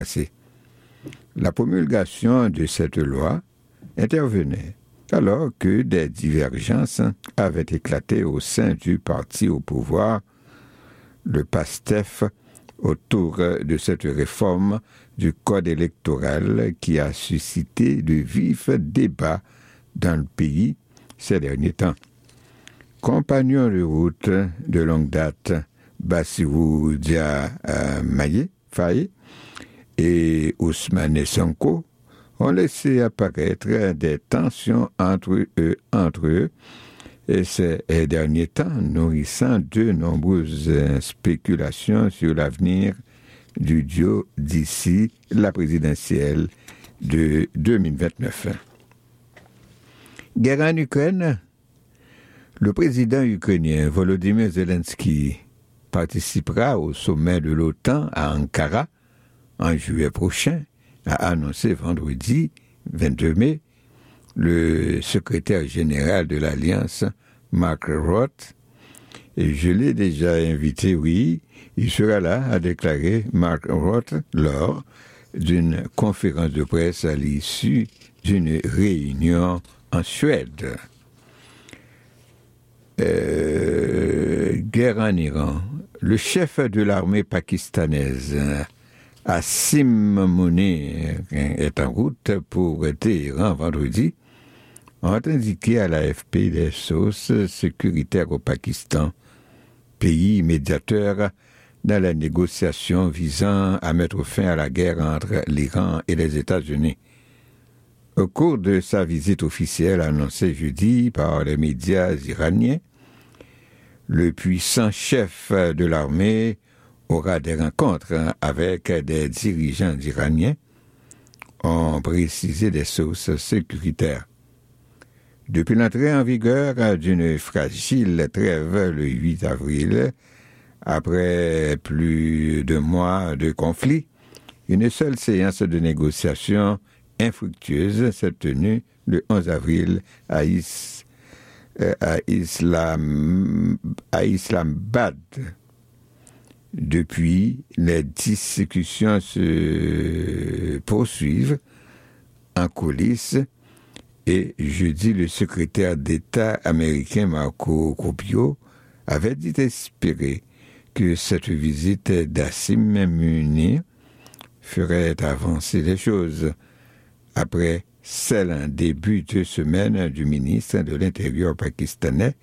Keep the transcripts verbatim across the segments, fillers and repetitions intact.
passé. La promulgation de cette loi intervenait alors que des divergences avaient éclaté au sein du parti au pouvoir, le PASTEF, autour de cette réforme du code électoral qui a suscité de vifs débats dans le pays ces derniers temps. Compagnons de route de longue date, Bassirou Dia euh, Maye, Faye et Ousmane Sonko ont laissé apparaître des tensions entre eux, entre eux et ces derniers temps nourrissant de nombreuses spéculations sur l'avenir du duo d'ici la présidentielle de deux mille vingt-neuf. Guerre en Ukraine, le président ukrainien Volodymyr Zelensky participera au sommet de l'OTAN à Ankara en juillet prochain, a annoncé vendredi vingt-deux mai le secrétaire général de l'Alliance, Mark Rutte. Et je l'ai déjà invité, oui, il sera là, a déclaré Mark Rutte lors d'une conférence de presse à l'issue d'une réunion en Suède. Euh, guerre en Iran. Le chef de l'armée pakistanaise, Asim Munir, est en route pour Téhéran vendredi, ont indiqué à l'A F P des sources sécuritaires au Pakistan, pays médiateur dans la négociation visant à mettre fin à la guerre entre l'Iran et les États-Unis. Au cours de sa visite officielle annoncée jeudi par les médias iraniens, le puissant chef de l'armée aura des rencontres avec des dirigeants iraniens, ont précisé des sources sécuritaires. Depuis l'entrée en vigueur d'une fragile trêve le huit avril, après plus de mois de conflit, une seule séance de négociation infructueuse s'est tenue le onze avril à, Is, euh, à, Islam, à Islamabad. Depuis, les discussions se poursuivent en coulisses et jeudi, le secrétaire d'État américain Marco Rubio avait dit espérer que cette visite d'Asim Munir ferait avancer les choses après celle en début de semaine du ministre de l'Intérieur pakistanais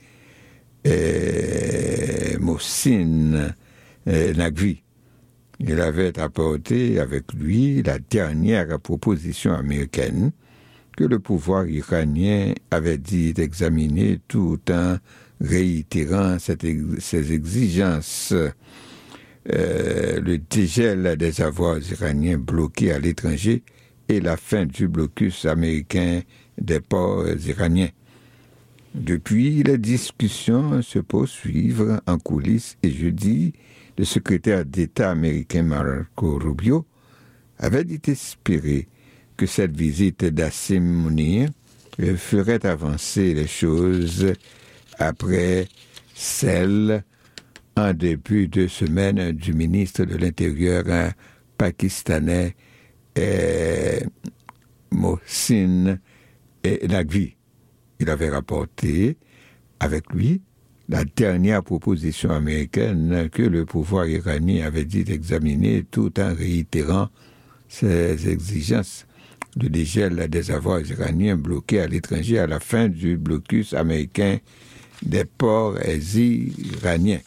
eh, Mohsin eh, Naqvi. Il avait apporté avec lui la dernière proposition américaine que le pouvoir iranien avait dit d'examiner tout en réitérant cette, ses exigences. Euh, le dégel des avoirs iraniens bloqués à l'étranger et la fin du blocus américain des ports iraniens. Depuis, les discussions se poursuivent en coulisses et jeudi, le secrétaire d'État américain Marco Rubio avait dit espérer que cette visite d'Asim Munir ferait avancer les choses après celle en début de semaine du ministre de l'Intérieur pakistanais eh, Mohsin Naqvi. Il avait rapporté avec lui la dernière proposition américaine que le pouvoir iranien avait dit d'examiner tout en réitérant ses exigences de dégel des avoirs iraniens bloqués à l'étranger à la fin du blocus américain des ports iraniens.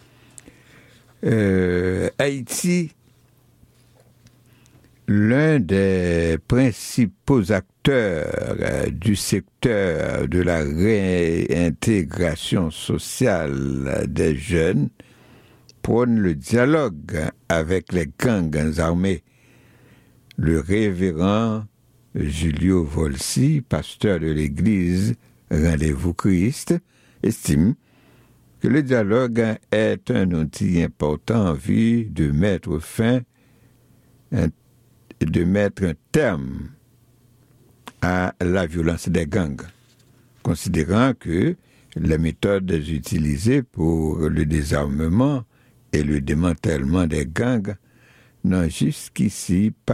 Euh, Haïti, l'un des principaux acteurs euh, du secteur de la réintégration sociale des jeunes, prône le dialogue avec les gangs armés. Le révérend Giulio Volsi, pasteur de l'église Rendez-vous Christ, estime que le dialogue est un outil important en vue de mettre fin, de mettre un terme à la violence des gangs, considérant que les méthodes utilisées pour le désarmement et le démantèlement des gangs n'a jusqu'ici